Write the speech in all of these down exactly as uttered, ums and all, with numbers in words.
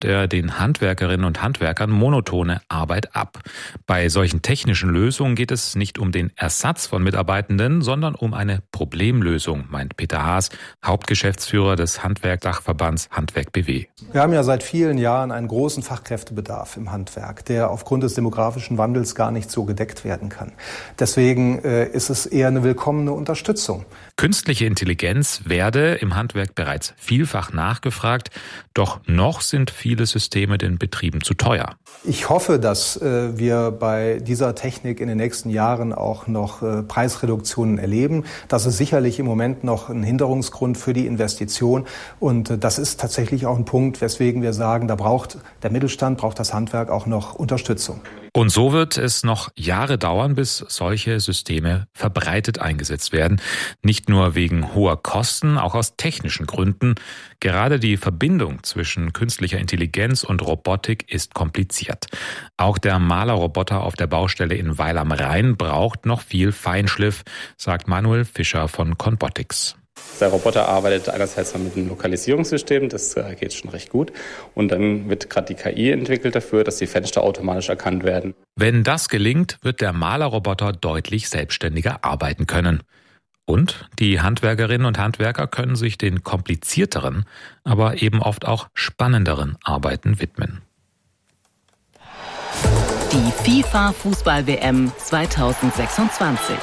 der den Handwerkerinnen und Handwerkern monotone Arbeit ab. Bei solchen technischen Lösungen geht es nicht um den Ersatz von Mitarbeitenden, sondern um eine Problemlösung, meint Peter Haas, Hauptgeschäftsführer des Handwerkdachverbands Handwerk B W. Wir haben ja seit vielen Jahren einen großen Fachkräftebedarf im Handwerk, der aufgrund des demografischen Wandels gar nicht so gedeckt werden kann. Deswegen äh, ist es eher eine willkommene Unterstützung. Künstliche Intelligenz werde im Handwerk bereits vielfach nachgefragt, doch noch sind viele Systeme den Betrieben zu teuer. Ich hoffe, dass äh, wir bei dieser Technik in den nächsten Jahren auch noch äh, Preisreduktionen erleben. Das ist sicherlich im Moment noch ein Hinderungsgrund für die Investition. Und äh, das ist tatsächlich auch ein Punkt, weswegen wir sagen, da braucht der Mittelstand, braucht das Handwerk auch noch Unterstützung. Und so wird es noch Jahre dauern, bis solche Systeme verbreitet eingesetzt werden. Nicht nur wegen hoher Kosten, auch aus technischen Gründen. Gerade die Verbindung zwischen künstlicher Intelligenz und Robotik ist kompliziert. Auch der Malerroboter auf der Baustelle in Weil am Rhein braucht noch viel Feinschliff, sagt Manuel Fischer von Conbotics. Der Roboter arbeitet einerseits mit einem Lokalisierungssystem, das geht schon recht gut. Und dann wird gerade die K I entwickelt dafür, dass die Fenster automatisch erkannt werden. Wenn das gelingt, wird der Malerroboter deutlich selbstständiger arbeiten können. Und die Handwerkerinnen und Handwerker können sich den komplizierteren, aber eben oft auch spannenderen Arbeiten widmen. Die FIFA-Fußball-W M zweitausendsechsundzwanzig.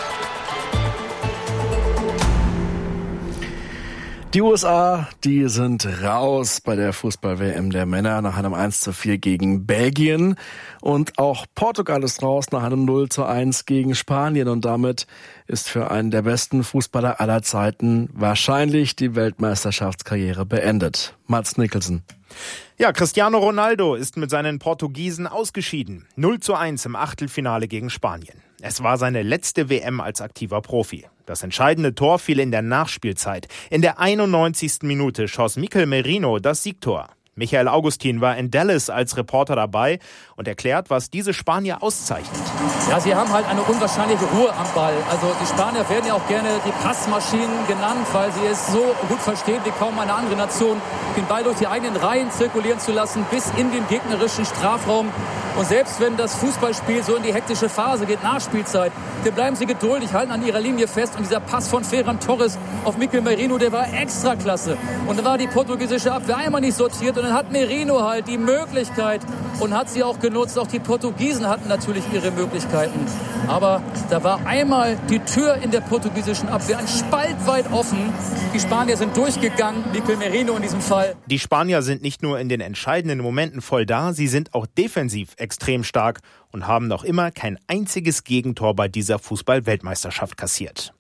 Die U S A, die sind raus bei der Fußball-W M der Männer nach einem eins zu vier gegen Belgien. Und auch Portugal ist raus nach einem null zu eins gegen Spanien. Und damit ist für einen der besten Fußballer aller Zeiten wahrscheinlich die Weltmeisterschaftskarriere beendet. Mats Mikkelsen. Ja, Cristiano Ronaldo ist mit seinen Portugiesen ausgeschieden. null zu eins im Achtelfinale gegen Spanien. Es war seine letzte W M als aktiver Profi. Das entscheidende Tor fiel in der Nachspielzeit. In der einundneunzigsten Minute schoss Mikel Merino das Siegtor. Michael Augustin war in Dallas als Reporter dabei und erklärt, was diese Spanier auszeichnet. Ja, sie haben halt eine unwahrscheinliche Ruhe am Ball. Also die Spanier werden ja auch gerne die Passmaschinen genannt, weil sie es so gut verstehen wie kaum eine andere Nation, den Ball durch die eigenen Reihen zirkulieren zu lassen, bis in den gegnerischen Strafraum. Und selbst wenn das Fußballspiel so in die hektische Phase geht, Nachspielzeit, dann bleiben sie geduldig, halten an ihrer Linie fest. Und dieser Pass von Ferran Torres auf Mikel Merino, der war extra klasse. Und da war die portugiesische Abwehr einmal nicht sortiert. Und dann hat Merino halt die Möglichkeit und hat sie auch genutzt. Auch die Portugiesen hatten natürlich ihre Möglichkeiten. Aber da war einmal die Tür in der portugiesischen Abwehr ein Spalt weit offen. Die Spanier sind durchgegangen, Mikel Merino in diesem Fall. Die Spanier sind nicht nur in den entscheidenden Momenten voll da, sie sind auch defensiv extrem stark und haben noch immer kein einziges Gegentor bei dieser Fußball-Weltmeisterschaft kassiert.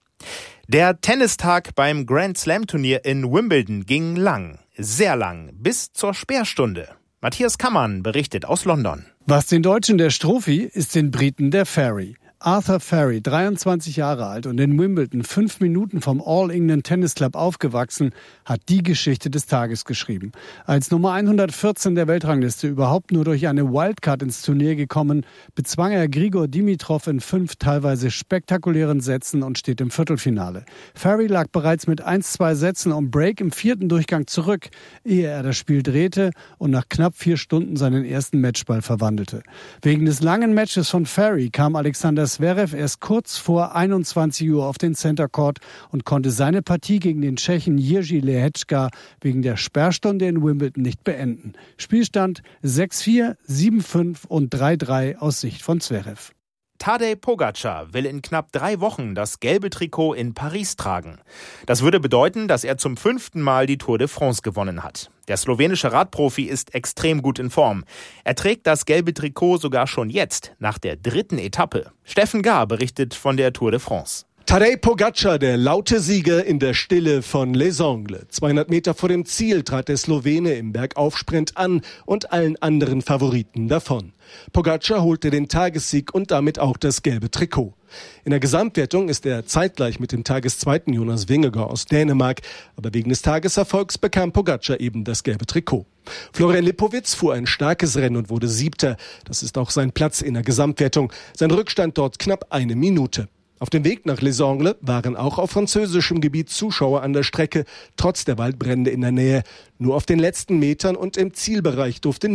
Der Tennistag beim Grand Slam Turnier in Wimbledon ging lang, sehr lang, bis zur Sperrstunde. Matthias Kammann berichtet aus London. Was den Deutschen der Strophi ist den Briten der Ferry. Arthur Ferry, dreiundzwanzig Jahre alt und in Wimbledon fünf Minuten vom All England Tennis Club aufgewachsen, hat die Geschichte des Tages geschrieben. Als Nummer hundertvierzehn der Weltrangliste überhaupt nur durch eine Wildcard ins Turnier gekommen, bezwang er Grigor Dimitrov in fünf teilweise spektakulären Sätzen und steht im Viertelfinale. Ferry lag bereits mit eins zwei Sätzen um Break im vierten Durchgang zurück, ehe er das Spiel drehte und nach knapp vier Stunden seinen ersten Matchball verwandelte. Wegen des langen Matches von Ferry kam Alexander Zverev erst kurz vor einundzwanzig Uhr auf den Center Court und konnte seine Partie gegen den Tschechen Jiří Lehečka wegen der Sperrstunde in Wimbledon nicht beenden. Spielstand sechs vier, sieben fünf und drei drei aus Sicht von Zverev. Tadej Pogačar will in knapp drei Wochen das gelbe Trikot in Paris tragen. Das würde bedeuten, dass er zum fünften Mal die Tour de France gewonnen hat. Der slowenische Radprofi ist extrem gut in Form. Er trägt das gelbe Trikot sogar schon jetzt, nach der dritten Etappe. Steffen Gahr berichtet von der Tour de France. Tadej Pogačar, der laute Sieger in der Stille von Les Angles. zweihundert Meter vor dem Ziel trat der Slowene im Bergaufsprint an und allen anderen Favoriten davon. Pogačar holte den Tagessieg und damit auch das gelbe Trikot. In der Gesamtwertung ist er zeitgleich mit dem Tageszweiten Jonas Vingegaard aus Dänemark. Aber wegen des Tageserfolgs bekam Pogačar eben das gelbe Trikot. Florian Lipowitz fuhr ein starkes Rennen und wurde Siebter. Das ist auch sein Platz in der Gesamtwertung. Sein Rückstand dort knapp eine Minute. Auf dem Weg nach Les Angles waren auch auf französischem Gebiet Zuschauer an der Strecke, trotz der Waldbrände in der Nähe. Nur auf den letzten Metern und im Zielbereich durfte